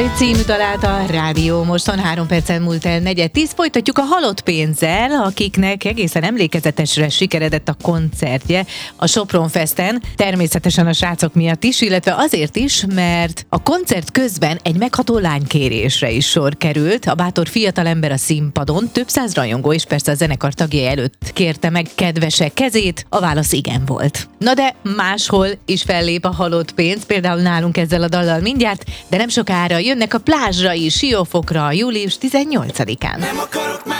Című talált a rádió, mostan 3 percen múlt el 4:10. Folytatjuk a halott pénzzel, akiknek egészen emlékezetesre sikeredett a koncertje a Sopron Festen, természetesen a srácok miatt is, illetve azért is, mert a koncert közben egy megható lánykérésre is sor került. A bátor fiatalember a színpadon több száz rajongó és persze a zenekar tagjai előtt kérte meg kedvesek kezét, a válasz igen volt. Na de máshol is fellép a halott pénz, például nálunk ezzel a dallal mindjárt, de nem sokára jönnek a plázsra is, Siófokra, július 18-án.